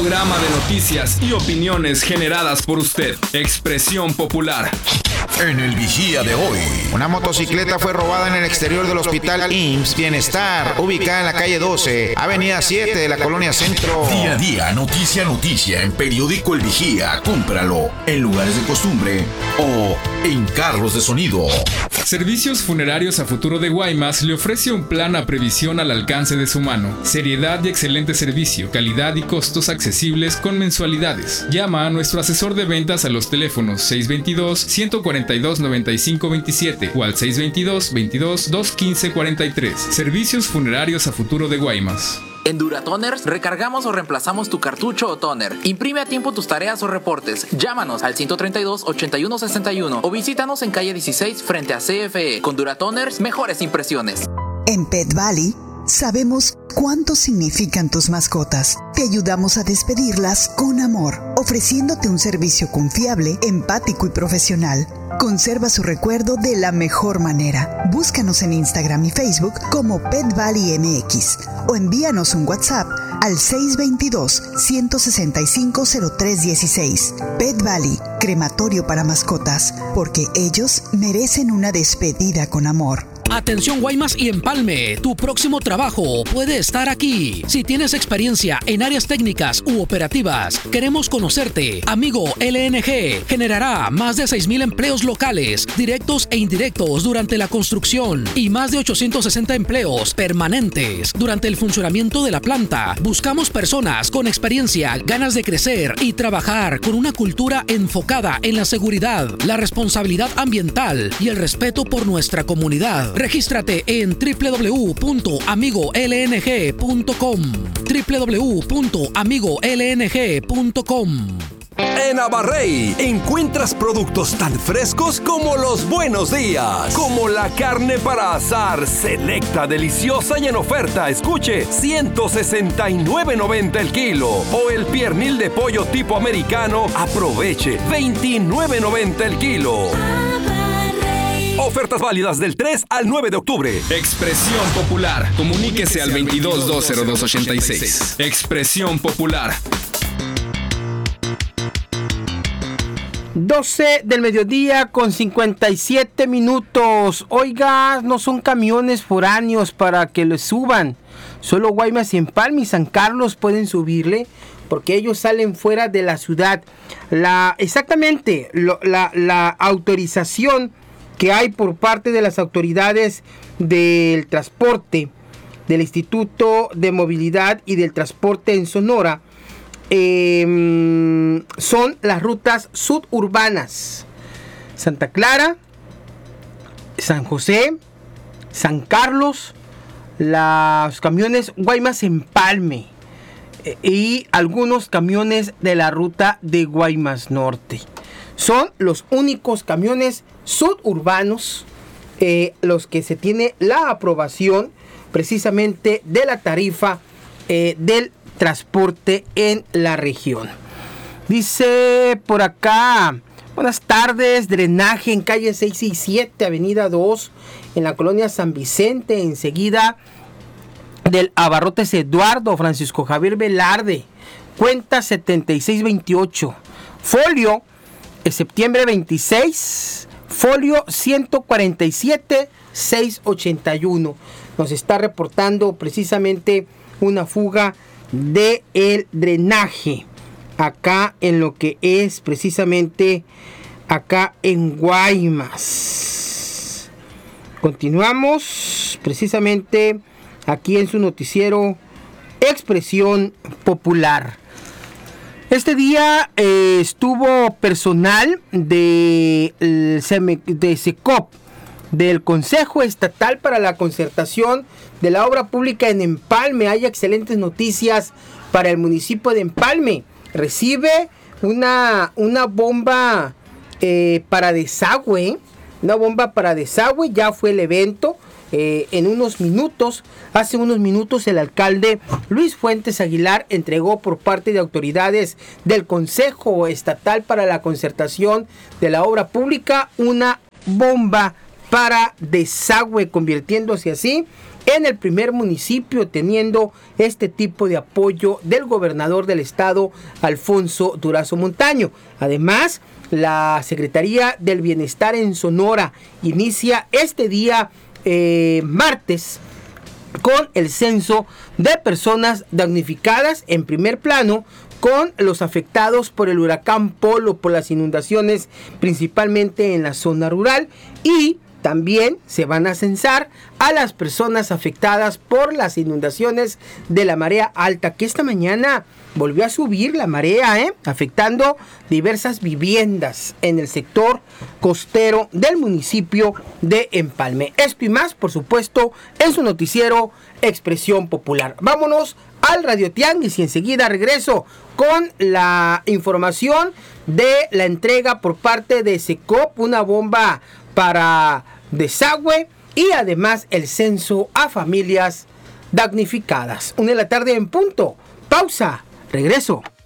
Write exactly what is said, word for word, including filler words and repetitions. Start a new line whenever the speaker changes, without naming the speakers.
programa de noticias y opiniones generadas por usted. Expresión Popular.
En el Vigía de hoy,
una motocicleta fue robada en el exterior del hospital I M S S Bienestar, ubicada en la calle doce, avenida siete de la colonia Centro.
Día a día, noticia a noticia, en periódico El Vigía. Cómpralo en lugares de costumbre o en carros de sonido.
Servicios Funerarios a Futuro de Guaymas le ofrece un plan a previsión al alcance de su mano. Seriedad y excelente servicio, calidad y costos accesibles con mensualidades. Llama a nuestro asesor de ventas a los teléfonos seis dos dos, uno cuatro dos, nueve cinco dos siete o al seis dos dos, veintidós, dos quince cuarenta y tres. Servicios Funerarios a Futuro de Guaymas.
En Duratoners recargamos o reemplazamos tu cartucho o toner. Imprime a tiempo tus tareas o reportes. Llámanos al ciento treinta y dos, ochenta y uno sesenta y uno o visítanos en calle dieciséis frente a C F E. Con Duratoners, mejores impresiones.
En Pet Valley sabemos cuánto significan tus mascotas. Te ayudamos a despedirlas con amor, ofreciéndote un servicio confiable, empático y profesional. Conserva su recuerdo de la mejor manera. Búscanos en Instagram y Facebook como Pet Valley M X o envíanos un WhatsApp al seis dos dos, uno seis cinco, cero tres uno seis. Pet Valley, crematorio para mascotas, porque ellos merecen una despedida con amor.
Atención Guaymas y Empalme, tu próximo trabajo puede estar aquí. Si tienes experiencia en áreas técnicas u operativas, queremos conocerte. Amigo L N G generará más de seis mil empleos locales, directos e indirectos durante la construcción y más de ochocientos sesenta empleos permanentes durante el funcionamiento de la planta. Buscamos personas con experiencia, ganas de crecer y trabajar con una cultura enfocada en la seguridad, la responsabilidad ambiental y el respeto por nuestra comunidad. Regístrate en doble u doble u doble u punto amigo l n g punto com. doble u doble u doble u punto amigo l n g punto com.
En Abarrey encuentras productos tan frescos como los buenos días, como la carne para asar selecta, deliciosa y en oferta. Escuche, ciento sesenta y nueve noventa el kilo. O el piernil de pollo tipo americano, aproveche, veintinueve noventa el kilo. Ofertas válidas del tres al nueve de octubre.
Expresión Popular. Comuníquese al veintidós dos cero dos ochenta y seis. Expresión Popular.
doce del mediodía con cincuenta y siete minutos. Oiga, no son camiones foráneos para que los suban. Solo Guaymas y Empalme y San Carlos pueden subirle, porque ellos salen fuera de la ciudad. La, exactamente, lo, la, la autorización que hay por parte de las autoridades del transporte, del Instituto de Movilidad y del Transporte en Sonora, eh, son las rutas suburbanas: Santa Clara, San José, San Carlos, los camiones Guaymas Empalme eh, y algunos camiones de la ruta de Guaymas Norte. Son los únicos camiones suburbanos eh, los que se tiene la aprobación precisamente de la tarifa eh, del transporte en la región. Dice por acá: buenas tardes, drenaje en calle seis y siete, avenida dos, en la colonia San Vicente, enseguida del Abarrotes Eduardo Francisco Javier Velarde, cuenta setenta y seis veintiocho, folio septiembre veintiséis, folio ciento cuarenta y siete, seiscientos ochenta y uno. Nos está reportando precisamente una fuga de el drenaje acá en lo que es precisamente acá en Guaymas. Continuamos precisamente aquí en su noticiero Expresión Popular. Este día eh, estuvo personal de, de SECOP, del Consejo Estatal para la Concertación de la Obra Pública en Empalme. Hay excelentes noticias para el municipio de Empalme. Recibe una, una bomba eh, para desagüe, una bomba para desagüe, ya fue el evento. Eh, en unos minutos, hace unos minutos el alcalde Luis Fuentes Aguilar entregó por parte de autoridades del Consejo Estatal para la Concertación de la Obra Pública una bomba para desagüe, convirtiéndose así en el primer municipio teniendo este tipo de apoyo del gobernador del estado, Alfonso Durazo Montaño. Además, la Secretaría del Bienestar en Sonora inicia este día eh, martes con el censo de personas damnificadas en primer plano, con los afectados por el huracán Polo, por las inundaciones principalmente en la zona rural, y también se van a censar a las personas afectadas por las inundaciones de la marea alta, que esta mañana volvió a subir la marea, ¿eh? afectando diversas viviendas en el sector costero del municipio de Empalme. Esto y más, por supuesto, en su noticiero Expresión Popular. Vámonos al Radio Tianguis y enseguida regreso con la información de la entrega por parte de SECOP, una bomba para desagüe y además el censo a familias damnificadas. Una de la tarde en punto. Pausa. Regreso.